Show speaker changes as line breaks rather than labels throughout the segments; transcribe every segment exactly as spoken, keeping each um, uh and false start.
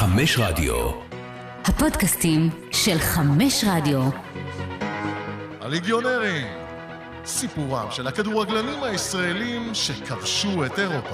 חמש רדיו.
הפודקאסטים של חמש רדיו.
הליגיונרים, סיפורם של הכדורגלנים הישראלים שכבשו את אירופה.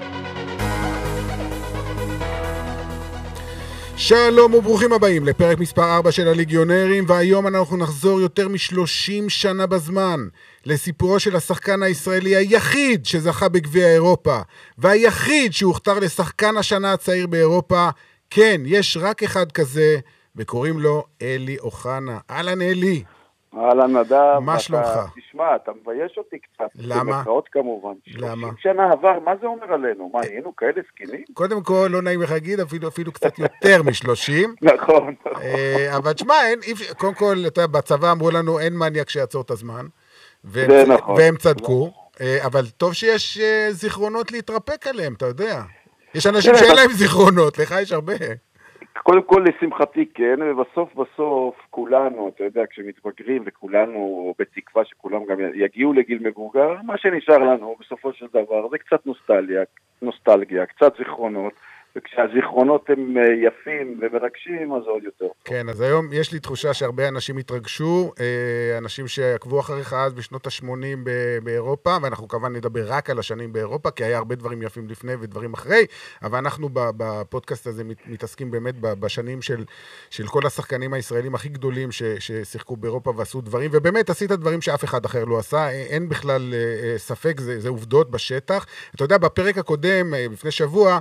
שלום וברוכים הבאים לפרק מספר ארבע של הליגיונרים, והיום אנחנו נחזור יותר משלושים שנה בזמן לסיפורו של השחקן הישראלי היחיד שזכה בגביע אירופה, והיחיד שהוכתר לשחקן השנה הצעיר באירופה. כן, יש רק אחד כזה, וקוראים לו אלי אוחנה. אהלן אלי.
אהלן נדב.
מה שלומך?
תשמע, אתה מבייש אותי קצת.
למה?
במחאות כמובן.
למה?
שלושים שנה עבר, מה זה אומר עלינו? מה, היינו כאלה סקינים?
קודם כל, לא נעים לך להגיד, אפילו, אפילו קצת יותר משלושים.
נכון, נכון.
אבל תשמע, קודם כל, בצבא אמרו לנו, אין מניאק שיעצור את הזמן.
זה נכון.
והם צדקו. אבל טוב שיש זיכרונות להתרפק עליהם, אתה יודע. יש אנשים שאין להם זיכרונות, לך יש הרבה.
קודם כל לשמחתי כן, ובסוף בסוף כולנו, אתה יודע, כשמתבגרים וכולנו בתקווה שכולם גם יגיעו לגיל מבוגר, מה שנשאר לנו בסופו של דבר זה קצת נוסטלגיה, נוסטלגיה, קצת זיכרונות, וכשהזיכרונות הם יפים ומרגשים, אז עוד יותר.
כן, אז היום יש לי תחושה שהרבה אנשים התרגשו, אנשים שעקבו אחריך אז בשנות ה-שמונים באירופה, ואנחנו כמובן נדבר רק על השנים באירופה, כי היה הרבה דברים יפים לפני ודברים אחרי, אבל אנחנו בפודקאסט הזה מתעסקים באמת בשנים של, של כל השחקנים הישראלים הכי גדולים ששיחקו באירופה ועשו דברים, ובאמת עשית דברים שאף אחד אחר לא עשה, אין בכלל ספק, זה, זה עובדות בשטח. אתה יודע, בפרק הקודם, לפני שבוע,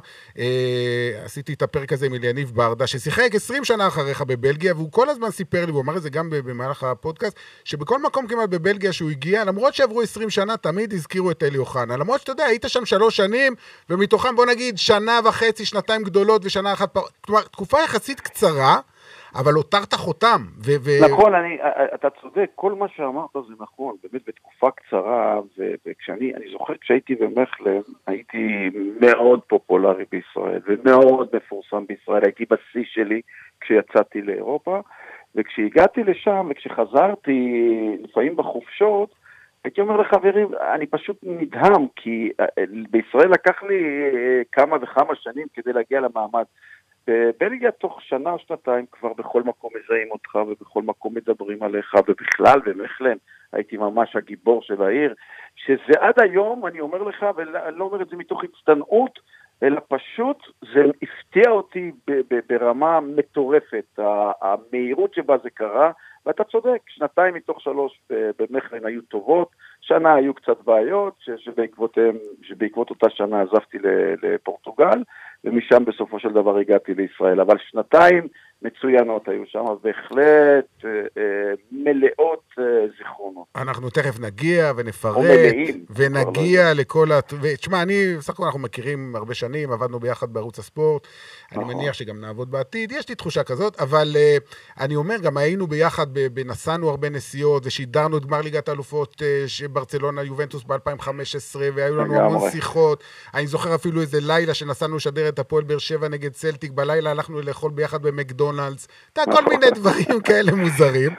עשיתי את הפרק הזה עם אליניב ברדה, ששיחק עשרים שנה אחריך בבלגיה, והוא כל הזמן סיפר לי, והוא אמר את זה גם במהלך הפודקאסט, שבכל מקום כמעט בבלגיה שהוא הגיע, למרות שעברו עשרים שנה, תמיד הזכירו את אלי אוחנה. למרות שאתה יודע, היית שם שלוש שנים, ומתוכם בוא נגיד שנה וחצי, שנתיים גדולות ושנה אחת פר... כלומר, תקופה יחסית קצרה, אבל הותרת חותם. ו- ו-
נכון, אני, אתה צודק, כל מה שאמרת זה נכון, באמת בתקופה קצרה, וכשאני, אני זוכר כשהייתי במכלן, הייתי מאוד פופולרי בישראל, ומאוד מפורסם בישראל, הייתי בשיא שלי כשיצאתי לאירופה, וכשהגעתי לשם, וכשחזרתי לפעמים בחופשות, הייתי אומר לחברים, אני פשוט נדהם, כי בישראל לקח לי כמה וכמה שנים כדי להגיע למעמד, בבלגיה תוך שנה או שנתיים כבר בכל מקום מזהים אותך ובכל מקום מדברים עליך, ובכלל במכלן הייתי ממש הגיבור של העיר, שזה עד היום, אני אומר לך, ואני לא אומר את זה מתוך הצטנעות, אלא פשוט זה הפתיע אותי ברמה מטורפת, המהירות שבה זה קרה, ואתה צודק, שנתיים מתוך שלוש במכלן היו טובות, שנה היו קצת בעיות, שבעקבותיהם, שבעקבות אותה שנה עזבתי לפורטוגל, ומשם בסופו של דבר הגעתי לישראל, אבל שנתיים מצוינות היו שם, בהחלט אה, אה, מלאות אה, זיכרונות.
אנחנו תכף נגיע ונפרט, ונגיע לא לכל... הת... ותשמע, אני, בסך הכל אנחנו מכירים הרבה שנים, עבדנו ביחד בערוץ הספורט, נכון. אני מניח שגם נעבוד בעתיד, יש לי תחושה כזאת, אבל אה, אני אומר, גם היינו ביחד, בנסענו הרבה נסיעות, ושידרנו את גמר ליגת האלופות אה, שברצלונה יובנטוס ב-אלפיים וחמש עשרה, והיו לנו המון שיחות, אני זוכר אפילו איזה לילה שנסענו לשדר את הפועל באר שבע נגד צלטיק, בלילה הלכנו לאכול ביחד במקדונלדס, אתה כל מיני דברים כאלה מוזרים,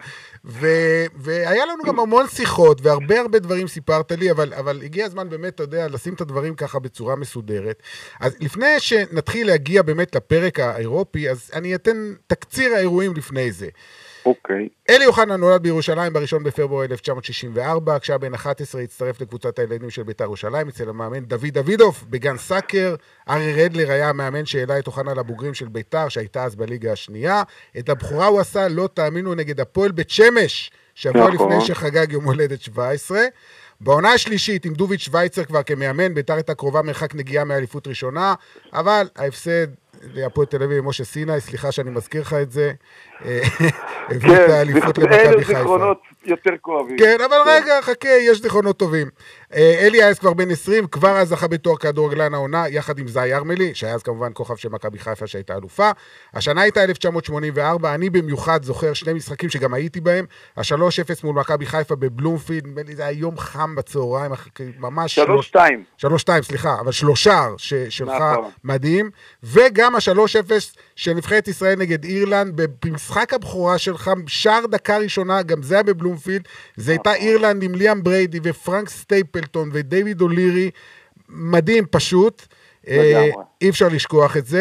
והיה לנו גם המון שיחות, והרבה הרבה דברים סיפרת לי, אבל הגיע הזמן באמת, אתה יודע, לשים את הדברים ככה בצורה מסודרת. אז לפני שנתחיל להגיע באמת לפרק האירופי, אז אני אתן תקציר האירועים לפני זה.
אוקיי.
אלי אוחנה נולד בירושלים בראשון בפברואר אלף תשע מאות שישים וארבע, כשהיה בן אחת עשרה הצטרף לקבוצת הילדים של בית"ר ירושלים, אצל המאמן דוד דוידוף בגן סאקר. ארי רדלר היה המאמן שהעלה את אוחנה לבוגרים של בית"ר, שהייתה אז בליגה השנייה. את הבכורה הוא עשה, לא תאמינו, נגד הפועל בית שמש, שבוע לפני שחגג יום הולדת שבע עשרה. בעונה השלישית, עם דוביץ' שוויצר כבר כמאמן, בית"ר הייתה קרובה מרחק נגיעה מאליפות ראשונה, אבל ההפסד להפועל תל אביב ומשה סיני, סליחה שאני מזכיר לך את זה, הביא את האליפות למכבי חיפה.
אלו זיכרונות יותר כואבים.
כן, אבל רגע, חכה, יש זיכרונות טובים. אלי היה כבר בן עשרים, כבר אז זכה בתואר כדורגלן העונה, יחד עם זאי ארמלי, שהיה אז כמובן כוכב של מכבי חיפה שהייתה אלופה. השנה הייתה אלף תשע מאות שמונים וארבע, אני במיוחד זוכר שני משחקים שגם הייתי בהם, ה-שלוש אפס מול מכבי חיפה בבלומפילד, זה היה יום חם בצהריים, ממש...
שלוש שתיים.
שלוש שתיים, סליחה, אבל שלושר שלך מדהים, וגם ה-שלוש אפס של נבחרת ישראל נגד אירלנד, במשחק הבכורה שלך, שער דקה ראשונה, גם זה היה בבלומפילד, זה הייתה אירלנד עם ליאם בריידי ופרנק סטייפלטון ודייוויד אולירי, מדהים פשוט, אי אפשר לשכוח את זה.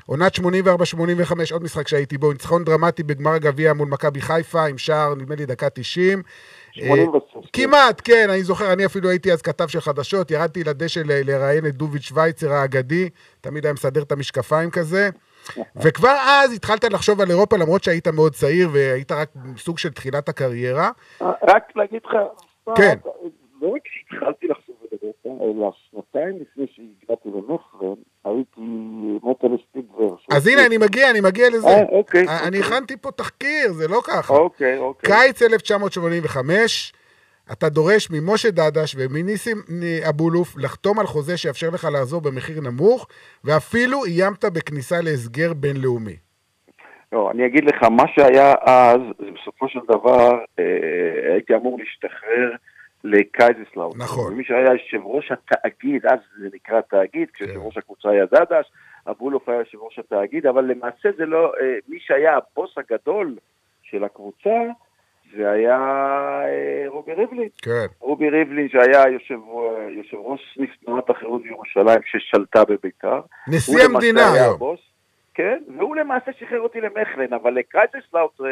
עונת שמונים וארבע שמונים וחמש, עוד משחק שהייתי בו, ניצחון דרמטי בגמר הגביע מול מכבי חיפה, עם שער, נדמה לי, דקה תשעים.
שמונים ושש.
כמעט, כן, אני זוכר, אני אפילו הייתי אז כתב של חדשות, ירדתי לדשא לראיין את דוביד שוויצר האגדי, תמיד היה מסדר את המשקפיים כזה, וכבר אז התחלת לחשוב על אירופה, למרות שהיית מאוד צעיר, והיית רק סוג של תחילת הקריירה.
רק להגיד לך,
כן.
לא רק שהתחלתי לחשוב על אירופה, אלא שנתיים לפני שהגעתי למכרן, הייתי מוטל ספיגבר.
אז הנה, אני מגיע, אני מגיע לזה.
אה, אוקיי.
אני הכנתי פה תחקיר, זה לא ככה.
אוקיי, אוקיי.
קיץ אלף תשע מאות שמונים וחמש, אתה דורש ממשה דדש ומניסים אבולוף לחתום על חוזה שיאפשר לך לעזור במחיר נמוך, ואפילו איימת בכניסה להסגר בינלאומי.
לא, אני אגיד לך, מה שהיה אז, זה בסופו של דבר, אה, הייתי אמור להשתחרר לקייזסלאוטר.
נכון.
מי שהיה יושב ראש התאגיד, אז זה נקרא תאגיד, כשיושב ראש הקבוצה היה דדש, אבולוף היה יושב ראש התאגיד, אבל למעשה זה לא, אה, מי שהיה הבוס הגדול של הקבוצה, זה היה אה, רובי ריבלין.
כן.
רובי ריבלין שהיה יושב, יושב ראש סניף תנועת החירות בירושלים ששלטה בביתר.
נשיא המדינה היום.
כן, והוא למעשה שחרר אותי למכרן, אבל לקייזסלאוטר